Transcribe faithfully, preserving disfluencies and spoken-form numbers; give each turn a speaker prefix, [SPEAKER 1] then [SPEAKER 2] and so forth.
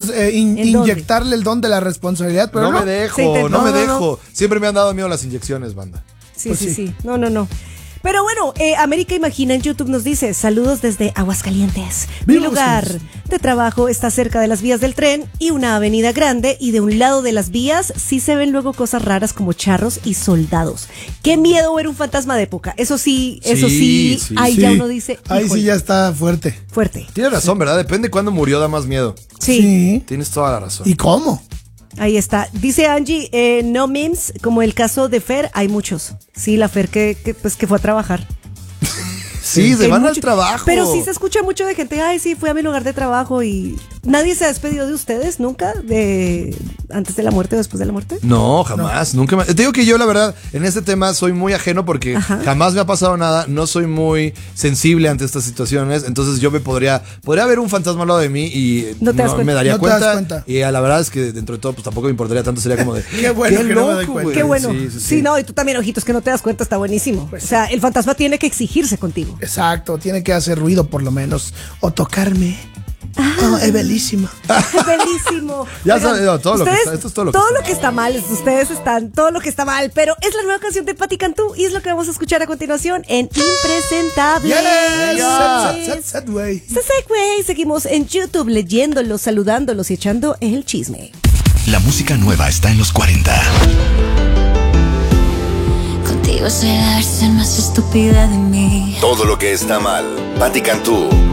[SPEAKER 1] eh, in, inyectarle el don de la responsabilidad, pero
[SPEAKER 2] no,
[SPEAKER 1] no.
[SPEAKER 2] me dejo,
[SPEAKER 1] Sí,
[SPEAKER 2] no, no me
[SPEAKER 1] no,
[SPEAKER 2] dejo.
[SPEAKER 1] no.
[SPEAKER 2] Siempre me han dado miedo las inyecciones, banda.
[SPEAKER 3] Sí,
[SPEAKER 1] Pues
[SPEAKER 3] sí,
[SPEAKER 1] sí.
[SPEAKER 3] sí. No, no, no. Pero bueno, eh, América Imagina en YouTube nos dice: saludos desde Aguascalientes. Mi
[SPEAKER 1] Viva
[SPEAKER 3] lugar
[SPEAKER 1] Aguascalientes.
[SPEAKER 3] de trabajo está cerca de las vías del tren y una avenida grande, y de un lado de las vías sí se ven luego cosas raras como charros y soldados. Qué miedo ver un fantasma de época. Eso sí, eso sí,
[SPEAKER 2] Sí, sí,
[SPEAKER 3] ahí
[SPEAKER 1] Sí.
[SPEAKER 3] ya uno dice,
[SPEAKER 1] Ahí
[SPEAKER 3] híjole,
[SPEAKER 1] sí ya está fuerte.
[SPEAKER 3] fuerte.
[SPEAKER 2] Tienes razón, ¿verdad? Depende cuándo murió, da más miedo.
[SPEAKER 3] Sí.
[SPEAKER 2] Tienes toda la razón.
[SPEAKER 1] ¿Y cómo?
[SPEAKER 3] Ahí está. Dice Angie, eh, no memes, como el caso de Fer, hay muchos. Sí, la Fer que, que, pues, que fue a trabajar.
[SPEAKER 2] Sí, se
[SPEAKER 3] Hay
[SPEAKER 2] van al
[SPEAKER 3] mucho-
[SPEAKER 2] trabajo.
[SPEAKER 3] Pero sí se escucha mucho de gente, ay, sí, fui a mi lugar de trabajo, y nadie se ha despedido de ustedes nunca, de antes de la muerte o después de la muerte.
[SPEAKER 2] No, jamás, nunca me... Te digo que yo, la verdad, en este tema soy muy ajeno porque
[SPEAKER 3] Ajá.
[SPEAKER 2] jamás me ha pasado nada, no soy muy sensible ante estas situaciones, entonces yo me podría... Podría haber un fantasma al lado de mí y
[SPEAKER 3] No te das cuenta.
[SPEAKER 2] me daría
[SPEAKER 1] No te das
[SPEAKER 2] cuenta,
[SPEAKER 1] cuenta.
[SPEAKER 2] y a la verdad es que dentro de todo pues tampoco me importaría tanto, sería como de...
[SPEAKER 1] Qué bueno que no me doy cuenta.
[SPEAKER 2] güey.
[SPEAKER 3] Qué bueno.
[SPEAKER 2] Sí,
[SPEAKER 3] Sí,
[SPEAKER 2] sí, sí.
[SPEAKER 3] no, y tú también, ojitos, que no te das cuenta, está buenísimo.
[SPEAKER 1] Pues
[SPEAKER 3] o sea, el fantasma tiene que exigirse contigo.
[SPEAKER 1] Exacto, tiene que hacer ruido por lo menos. O tocarme. Oh, es bellísimo.
[SPEAKER 3] Bellísimo.
[SPEAKER 2] Ya
[SPEAKER 3] Oigan,
[SPEAKER 2] sabes, no, todo lo que
[SPEAKER 3] ustedes-
[SPEAKER 2] está- esto es todo lo que
[SPEAKER 3] todo
[SPEAKER 2] está.
[SPEAKER 3] lo que está mal, ustedes están, todo lo que está mal, pero es la nueva canción de Patti Cantú y es lo que vamos a escuchar a continuación en Impresentables.
[SPEAKER 1] Yes. Set, set, set, set, güey.
[SPEAKER 3] Se segue, seguimos en YouTube leyéndolos, saludándolos y echando el chisme.
[SPEAKER 4] La música nueva está en los cuarenta.
[SPEAKER 5] Contigo será la versión más estúpida de mí.
[SPEAKER 4] Todo lo que está mal. Patti Cantú.